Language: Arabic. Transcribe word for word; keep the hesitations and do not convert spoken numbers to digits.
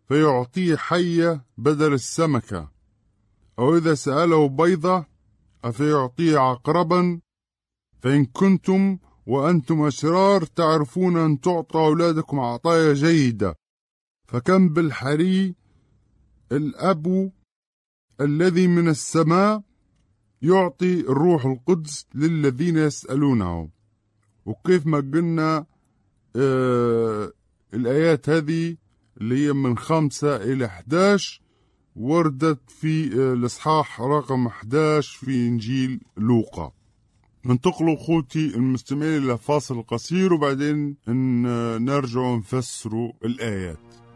فيعطيه حية بدل السمكة، أو إذا سأله بيضة أفيعطيه عقربا. فإن كنتم وأنتم أشرار تعرفون أن تعطوا أولادكم عطايا جيدة، فكم بالحري الأب الذي من السماء يعطي الروح القدس للذين يسألونه. وكيف ما قلنا آه الآيات هذه اللي هي من خمسة إلى أحد عشر وردت في آه الإصحاح رقم أحد عشر في إنجيل لوقا. ننتقلوا أخوتي المستمعين إلى فاصل قصير، وبعدين نرجع نفسروا الآيات.